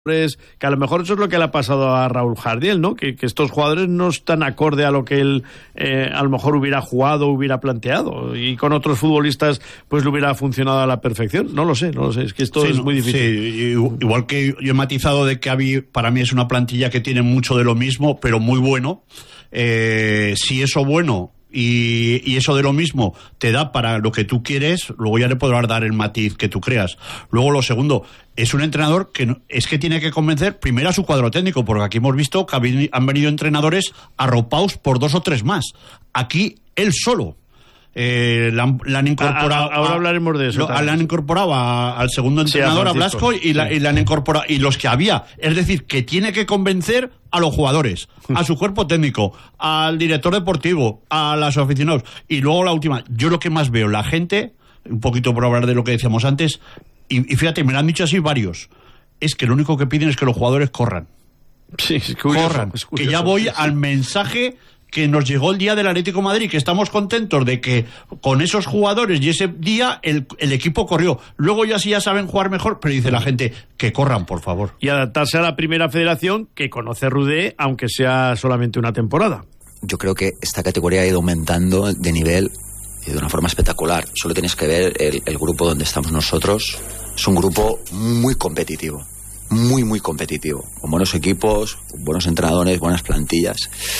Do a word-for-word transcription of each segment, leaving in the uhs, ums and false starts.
que a lo mejor eso es lo que le ha pasado a Raúl Jardiel, ¿no? Que, que estos jugadores no están acorde a lo que él eh, a lo mejor hubiera jugado, hubiera planteado, y con otros futbolistas pues le hubiera funcionado a la perfección. No lo sé, no lo sé, es que esto sí, es no, muy difícil. Sí, igual que yo he matizado de que Avi, para mí es una plantilla que tiene mucho de lo mismo, pero muy bueno. Eh, si eso bueno Y, y eso de lo mismo te da para lo que tú quieres, luego ya le podrás dar el matiz que tú creas. Luego lo segundo, es un entrenador que no, es que tiene que convencer primero a su cuadro técnico, porque aquí hemos visto que han venido entrenadores arropados por dos o tres más. Aquí él solo. Eh, la, la han incorporado a, a, ahora hablaremos de eso. Lo, le han incorporado a, al segundo entrenador, sí, a, a Blasco, y, la, sí. y le han incorporado y los que había. Es decir, que tiene que convencer a los jugadores, a su cuerpo técnico, al director deportivo, a los aficionados. Y luego la última, yo lo que más veo, la gente, un poquito por hablar de lo que decíamos antes, y, y fíjate, me lo han dicho así varios, es que lo único que piden es que los jugadores corran. Sí, es curioso, corran, es curioso, que ya voy sí, sí. al mensaje que nos llegó el día del Atlético de Madrid, que estamos contentos de que con esos jugadores y ese día el, el equipo corrió. Luego ya sí ya saben jugar mejor, pero dice la gente que corran, por favor. Y adaptarse a la primera federación que conoce Rudé, aunque sea solamente una temporada. Yo creo que esta categoría ha ido aumentando de nivel de una forma espectacular. Solo tienes que ver el, el grupo donde estamos nosotros. Es un grupo muy competitivo. Muy, muy competitivo. Con buenos equipos, con buenos entrenadores, buenas plantillas.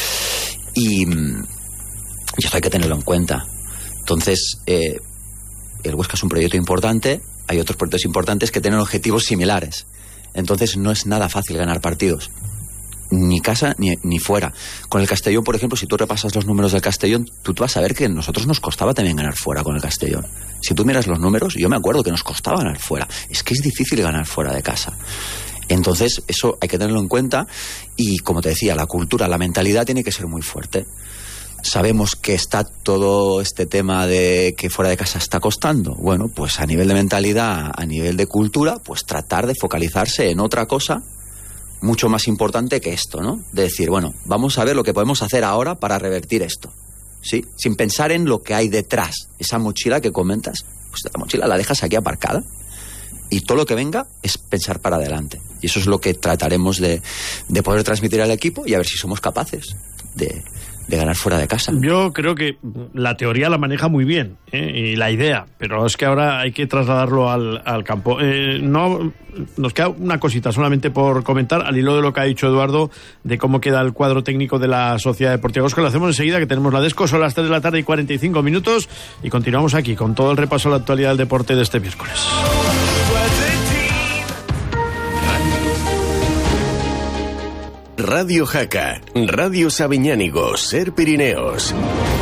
Y, y esto hay que tenerlo en cuenta. Entonces, eh, el Huesca es un proyecto importante, hay otros proyectos importantes que tienen objetivos similares. Entonces no es nada fácil ganar partidos, ni casa ni, ni fuera. Con el Castellón, por ejemplo, si tú repasas los números del Castellón, tú, tú vas a ver que a nosotros nos costaba también ganar fuera con el Castellón. Si tú miras los números, yo me acuerdo que nos costaba ganar fuera. Es que es difícil ganar fuera de casa. Entonces, eso hay que tenerlo en cuenta y, como te decía, la cultura, la mentalidad tiene que ser muy fuerte. Sabemos que está todo este tema de que fuera de casa está costando. Bueno, pues a nivel de mentalidad, a nivel de cultura, pues tratar de focalizarse en otra cosa mucho más importante que esto, ¿no? De decir, bueno, vamos a ver lo que podemos hacer ahora para revertir esto, ¿sí? Sin pensar en lo que hay detrás. Esa mochila que comentas, pues la mochila la dejas aquí aparcada. Y todo lo que venga es pensar para adelante. Y eso es lo que trataremos de, de poder transmitir al equipo y a ver si somos capaces de, de ganar fuera de casa. Yo creo que la teoría la maneja muy bien, ¿eh? Y la idea, pero es que ahora hay que trasladarlo al, al campo. Eh, no, nos queda una cosita solamente por comentar al hilo de lo que ha dicho Eduardo de cómo queda el cuadro técnico de la Sociedad Deportiva Huesca. Lo hacemos enseguida, que tenemos la Desco, son las tres de la tarde y cuarenta y cinco minutos y continuamos aquí con todo el repaso a la actualidad del deporte de este miércoles. Radio Jaca, Radio Sabiñánigo, Ser Pirineos.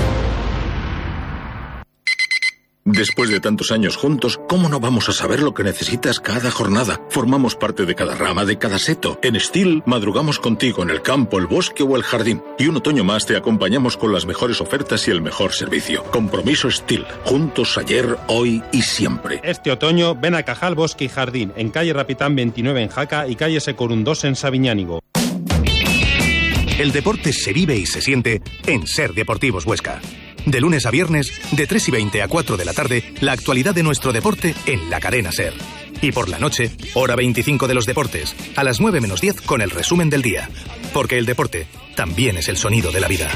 Después de tantos años juntos, ¿cómo no vamos a saber lo que necesitas cada jornada? Formamos parte de cada rama, de cada seto. En Steel, madrugamos contigo en el campo, el bosque o el jardín. Y un otoño más te acompañamos con las mejores ofertas y el mejor servicio. Compromiso Steel. Juntos ayer, hoy y siempre. Este otoño, ven a Cajal, Bosque y Jardín, en calle Rapitán veintinueve en Jaca y calle Secorún dos en Sabiñánigo. El deporte se vive y se siente en Ser Deportivos Huesca. De lunes a viernes, de tres y veinte a cuatro de la tarde, la actualidad de nuestro deporte en la cadena Ser. Y por la noche, hora veinticinco de los deportes, a las nueve menos diez con el resumen del día. Porque el deporte también es el sonido de la vida.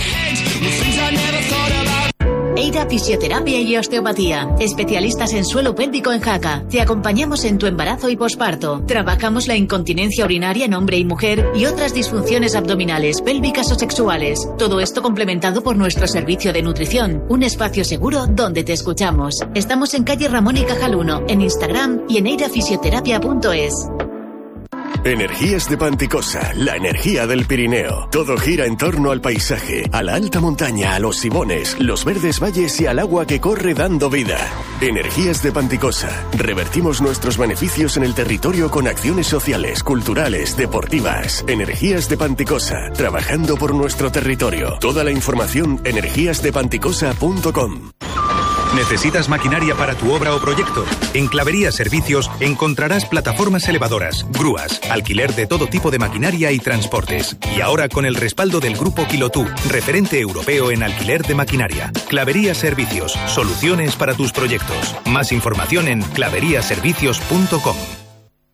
Eira Fisioterapia y Osteopatía. Especialistas en suelo pélvico en Jaca. Te acompañamos en tu embarazo y posparto. Trabajamos la incontinencia urinaria en hombre y mujer y otras disfunciones abdominales, pélvicas o sexuales. Todo esto complementado por nuestro servicio de nutrición. Un espacio seguro donde te escuchamos. Estamos en calle Ramón y Cajal uno, en Instagram y en eira fisioterapia punto es. Energías de Panticosa, la energía del Pirineo. Todo gira en torno al paisaje, a la alta montaña, a los simones, los verdes valles y al agua que corre dando vida. Energías de Panticosa. Revertimos nuestros beneficios en el territorio con acciones sociales, culturales, deportivas. Energías de Panticosa, trabajando por nuestro territorio. Toda la información energías de panticosa punto com. ¿Necesitas maquinaria para tu obra o proyecto? En Clavería Servicios encontrarás plataformas elevadoras, grúas, alquiler de todo tipo de maquinaria y transportes. Y ahora con el respaldo del Grupo Quilotú, referente europeo en alquiler de maquinaria. Clavería Servicios, soluciones para tus proyectos. Más información en clavería servicios punto com.